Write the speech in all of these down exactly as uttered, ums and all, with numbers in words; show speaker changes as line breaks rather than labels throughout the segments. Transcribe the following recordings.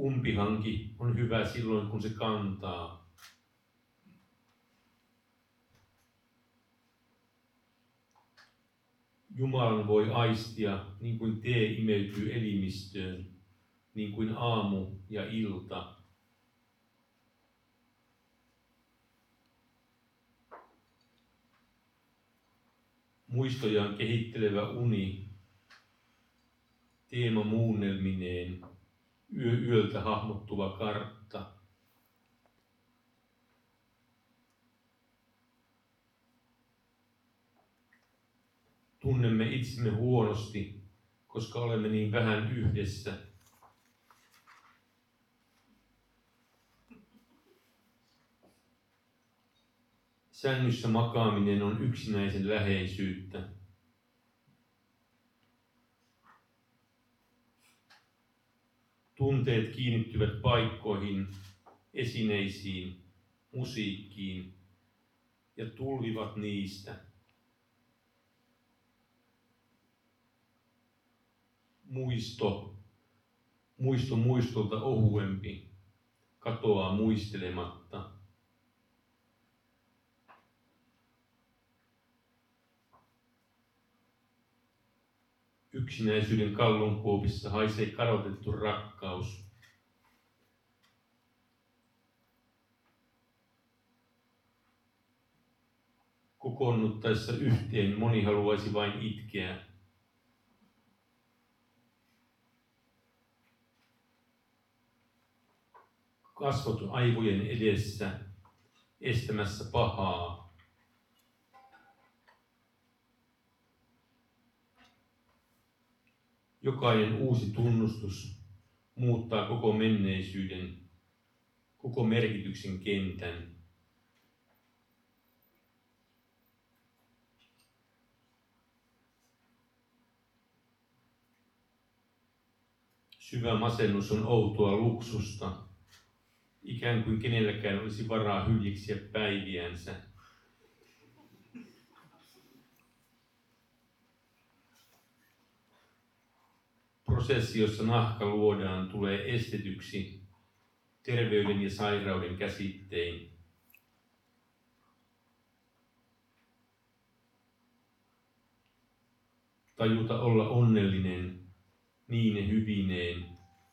Umpihanki on hyvä silloin, kun se kantaa. Jumalan voi aistia, niin kuin tee imeytyy elimistöön, niin kuin aamu ja ilta. Muistojaan kehittelevä uni, teema muunnelmineen, yö yöltä hahmottuva kartta. Tunnemme itsemme huonosti, koska olemme niin vähän yhdessä. Sängyssä makaaminen on yksinäisen läheisyyttä. Tunteet kiinnittyvät paikkoihin, esineisiin, musiikkiin ja tulvivat niistä. Muisto, muisto muistolta ohuempi, katoaa muistelematta. Yksinäisyyden kallonkuopissa haisee kadotettu rakkaus. Kokoonnuttaessa yhteen moni haluaisi vain itkeä. Kasvot aivojen edessä, estämässä pahaa. Jokainen uusi tunnustus muuttaa koko menneisyyden, koko merkityksen kentän. Syvä masennus on outoa luksusta, ikään kuin kenelläkään olisi varaa hyljiksiä päiviänsä. Prosessi, jossa nahka luodaan, tulee estetyksi terveyden ja sairauden käsittein. Tajuta olla onnellinen niine hyvineen.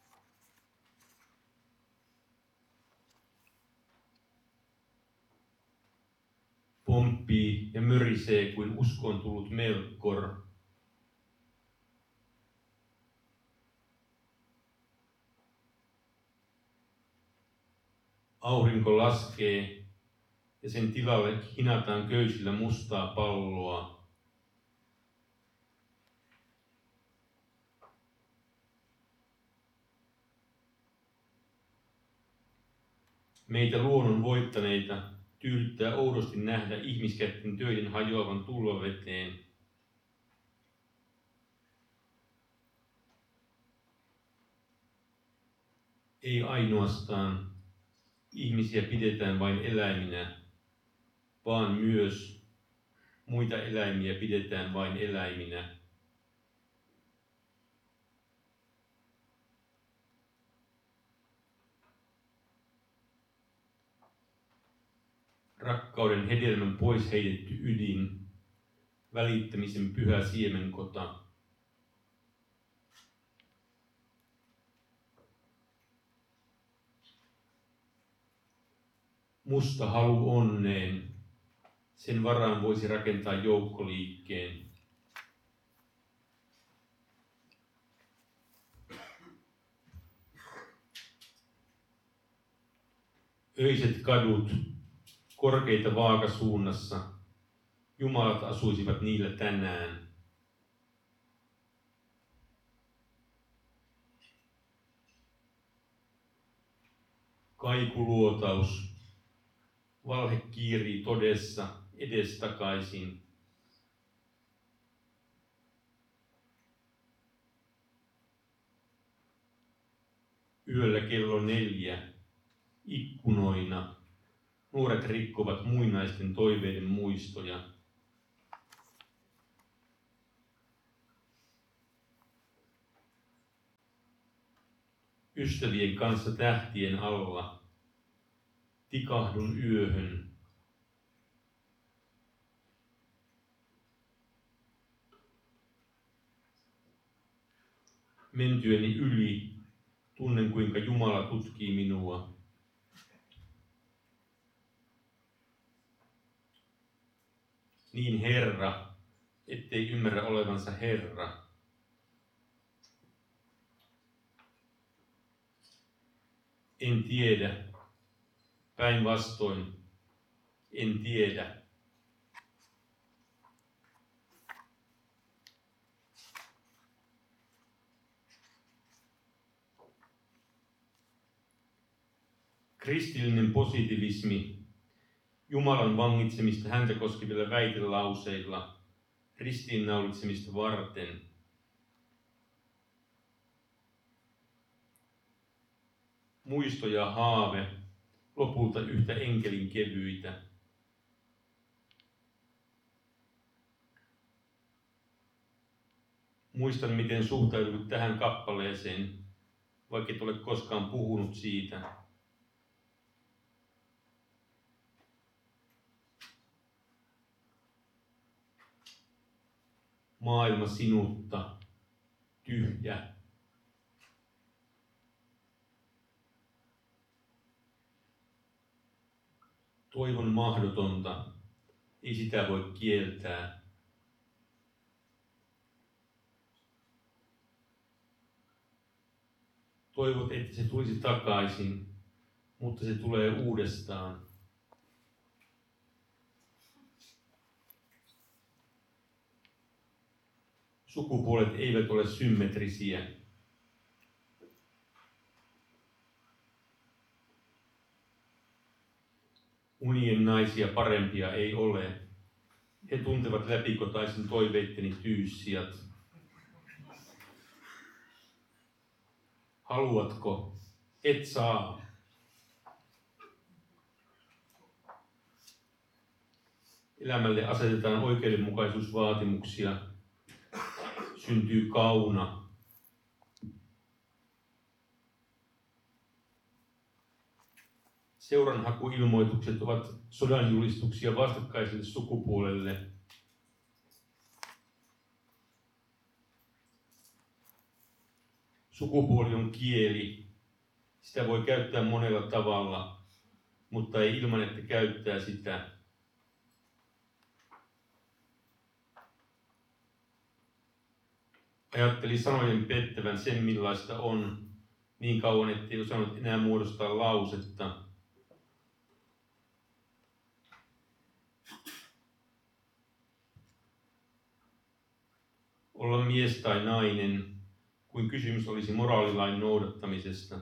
Pomppii ja mörisee kuin uskoon tullut Melkkor. Aurinko laskee ja sen tilalle hinataan köysillä mustaa palloa. Meitä luonnon voittaneita tyydyttää oudosti nähdä ihmiskätten töiden hajoavan tulvaveteen. Ei ainoastaan ihmisiä pidetään vain eläiminä, vaan myös muita eläimiä pidetään vain eläiminä. Rakkauden hedelmän pois heitetty ydin, välittämisen pyhä siemenkota. Musta halu onneen, sen varaan voisi rakentaa joukkoliikkeen. Öiset kadut, korkeita vaakasuunnassa, jumalat asuisivat niillä tänään. Kaikuluotaus, valhe kiirii todessa edestakaisin. Yöllä kello neljä, ikkunoina, nuoret rikkovat muinaisten toiveiden muistoja. Ystävien kanssa tähtien alla tikahdun yöhön. Mentyäni yli tunnen, kuinka Jumala tutkii minua. Niin Herra, ettei ymmärrä olevansa Herra. En tiedä, päinvastoin, en tiedä. Kristillinen positivismi, Jumalan vangitsemista häntä koskevilla väitelauseilla, ristiinnaulitsemista varten, muisto ja haave, lopulta yhtä enkelin kevyitä. Muistan, miten suhtaudut tähän kappaleeseen, vaikka et ole koskaan puhunut siitä. Maailma sinutta, tyhjä. Toivon mahdotonta, ei sitä voi kieltää. Toivot, että se tulisi takaisin, mutta se tulee uudestaan. Sukupuolet eivät ole symmetrisiä. Unien naisia parempia ei ole. He tuntevat läpikotaisen toiveitteni tyyssijat. Haluatko? Et saa. Elämälle asetetaan oikeudenmukaisuusvaatimuksia. Syntyy kauna. Seuranhakuilmoitukset ovat sodanjulistuksia vastakkaiselle sukupuolelle. Sukupuoli on kieli. Sitä voi käyttää monella tavalla, mutta ei ilman, että käyttää sitä. Ajatteli sanojen pettävän sen, millaista on, niin kauan, ettei osannut enää muodostaa lausetta. Olla mies tai nainen, kuin kysymys olisi moraalilain noudattamisesta.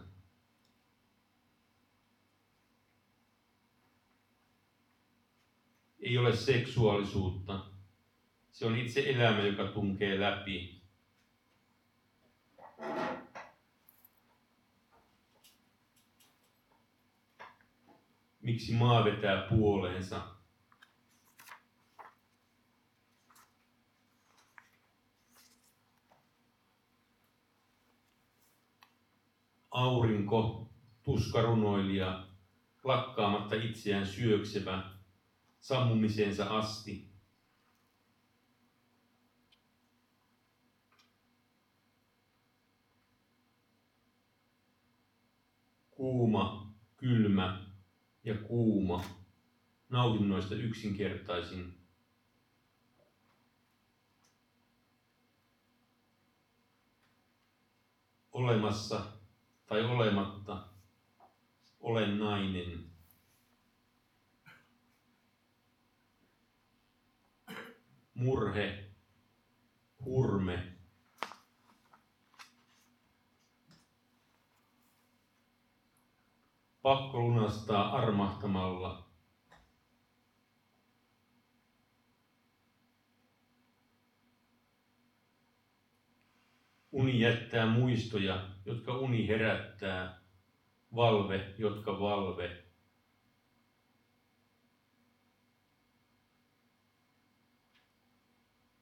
Ei ole seksuaalisuutta. Se on itse elämä, joka tunkee läpi. Miksi maa vetää puoleensa? Aurinko, tuskarunoilija, lakkaamatta itseään syöksevä, sammumiseensa asti. Kuuma, kylmä ja kuuma, nautinnoista yksinkertaisin. Olemassa tai olematta, olen nainen. Murhe, hurme. Pakko lunastaa armahtamalla. Uni jättää muistoja, jotka uni herättää. Valve, jotka valve.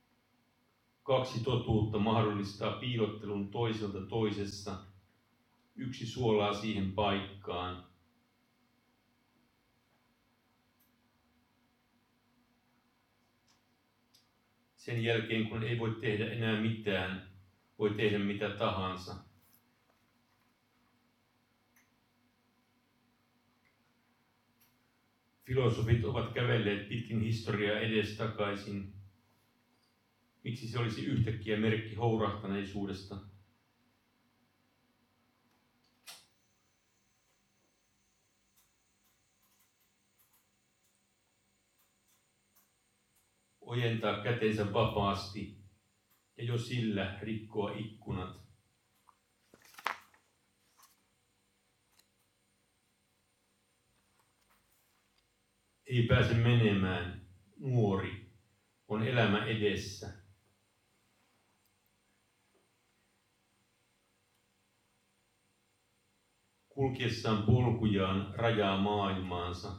Kaksi totuutta mahdollistaa piilottelun toiselta toisessa. Yksi suolaa siihen paikkaan. Sen jälkeen, kun ei voi tehdä enää mitään, voi tehdä mitä tahansa. Filosofit ovat kävelleet pitkin historiaa edestakaisin. Miksi se olisi yhtäkkiä merkki hourahtaneisuudesta? Ojentaa kätensä vapaasti ja jo sillä rikkoa ikkunat. Ei pääse menemään, nuori, on elämä edessä. Kulkiessaan polkujaan rajaa maailmaansa.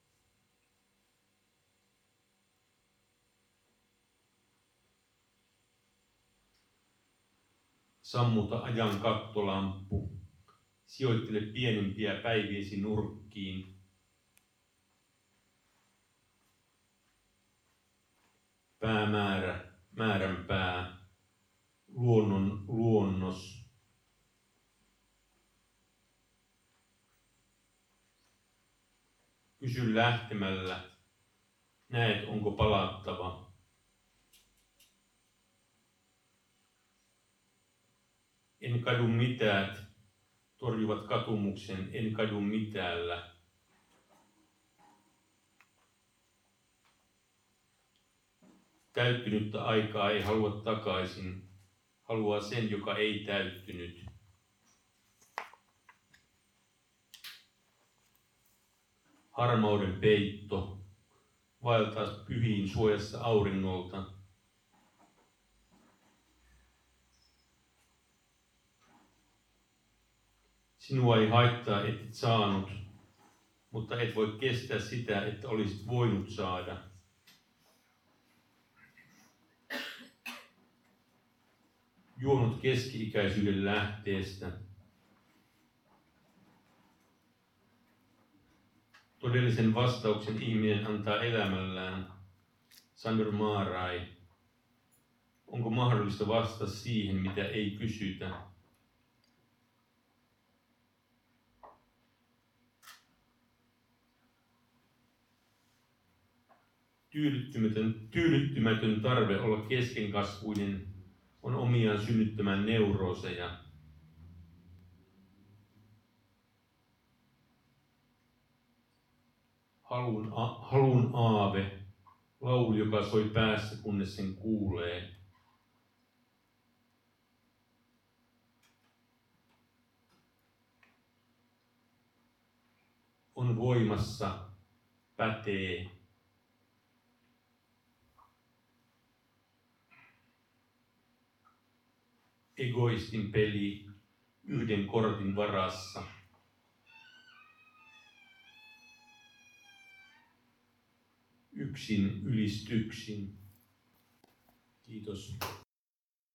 Sammuta ajan kattolamppu, sijoittele pienimpiä päiviesi nurkkiin. Päämäärä, määränpää, luonnon luonnos. Kysy lähtemällä, näet onko palattava. En kadu mitään, torjuvat katumuksen, en kadu mitäällä. Täyttynyttä aikaa ei halua takaisin, haluaa sen, joka ei täyttynyt. Harmauden peitto, vaeltaa pyhiin suojassa auringolta. Sinua ei haittaa, et et saanut, mutta et voi kestää sitä, että olisit voinut saada. Juonut keski-ikäisyyden lähteestä. Todellisen vastauksen ihminen antaa elämällään. Sandor Maarai. Onko mahdollista vastata siihen, mitä ei kysytä? Tyydyttymätön, tyydyttymätön tarve olla keskenkasvuinen on omiaan synnyttämään neurooseja. Halun, a, halun aave, laulu, joka soi päässä, kunnes sen kuulee. On voimassa, pätee. Egoistin peli yhden kortin varassa. Yksin ylistyksin. Kiitos.